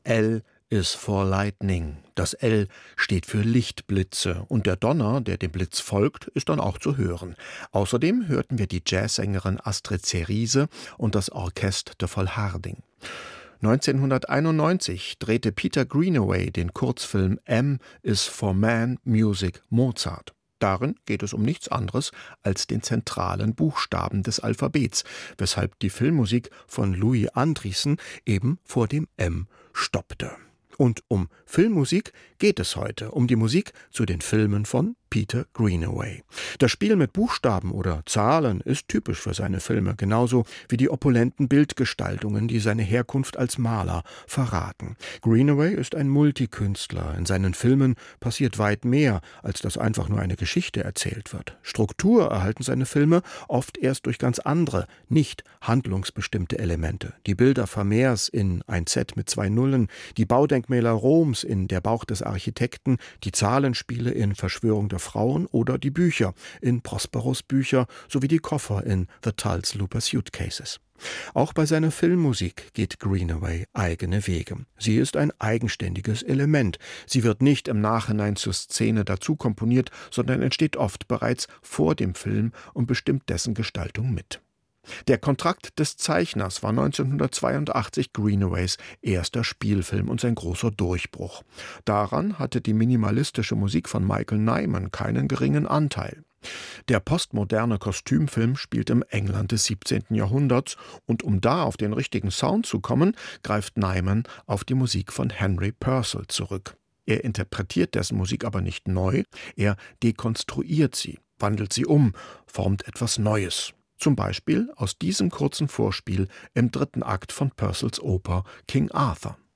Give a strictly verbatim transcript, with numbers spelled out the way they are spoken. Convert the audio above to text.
L is for Lightning. Das L steht für Lichtblitze und der Donner, der dem Blitz folgt, ist dann auch zu hören. Außerdem hörten wir die Jazzsängerin Astrid Cerise und das Orchestre de Volharding. neunzehnhunderteinundneunzig drehte Peter Greenaway den Kurzfilm M is for Man, Music, Mozart. Darin geht es um nichts anderes als den zentralen Buchstaben des Alphabets, weshalb die Filmmusik von Louis Andriessen eben vor dem M stoppte. Und um Filmmusik geht es heute, um die Musik zu den Filmen von Peter Greenaway. Das Spiel mit Buchstaben oder Zahlen ist typisch für seine Filme, genauso wie die opulenten Bildgestaltungen, die seine Herkunft als Maler verraten. Greenaway ist ein Multikünstler. In seinen Filmen passiert weit mehr, als dass einfach nur eine Geschichte erzählt wird. Struktur erhalten seine Filme oft erst durch ganz andere, nicht handlungsbestimmte Elemente. Die Bilder Vermeers in Ein Z mit zwei Nullen, die Baudenkmäler Roms in Der Bauch des Architekten, die Zahlenspiele in Verschwörung der Frauen oder die Bücher in Prosperos Bücher sowie die Koffer in The Tulse Looper Suitcases. Auch bei seiner Filmmusik geht Greenaway eigene Wege. Sie ist ein eigenständiges Element. Sie wird nicht im Nachhinein zur Szene dazu komponiert, sondern entsteht oft bereits vor dem Film und bestimmt dessen Gestaltung mit. Der Kontrakt des Zeichners war neunzehnhundertzweiundachtzig Greenaways erster Spielfilm und sein großer Durchbruch. Daran hatte die minimalistische Musik von Michael Nyman keinen geringen Anteil. Der postmoderne Kostümfilm spielt im England des siebzehnten Jahrhunderts und um da auf den richtigen Sound zu kommen, greift Nyman auf die Musik von Henry Purcell zurück. Er interpretiert dessen Musik aber nicht neu, er dekonstruiert sie, wandelt sie um, formt etwas Neues. Zum Beispiel aus diesem kurzen Vorspiel im dritten Akt von Purcells Oper King Arthur.